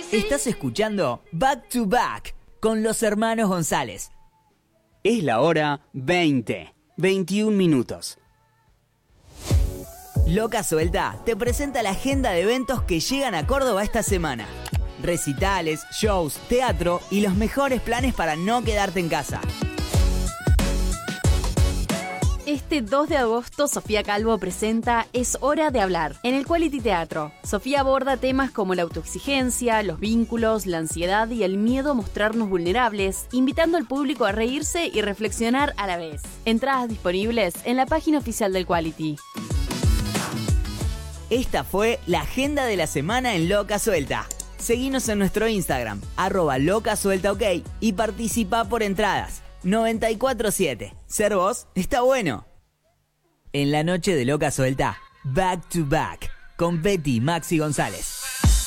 Estás escuchando Back to Back con los hermanos González. Es la hora 21 minutos. Loca Suelta te presenta la agenda de eventos que llegan a Córdoba esta semana. Recitales, shows, teatro y los mejores planes para no quedarte en casa. Este 2 de agosto, Sofía Calvo presenta Es Hora de Hablar, en el Quality Teatro. Sofía aborda temas como la autoexigencia, los vínculos, la ansiedad y el miedo a mostrarnos vulnerables, invitando al público a reírse y reflexionar a la vez. Entradas disponibles en la página oficial del Quality. Esta fue la agenda de la semana en Loca Suelta. Seguinos en nuestro Instagram, @locasueltaok, y participa por entradas. 94.7. Ser vos está bueno. En la noche de Loca Suelta, Back to Back, con Betty, Maxi González.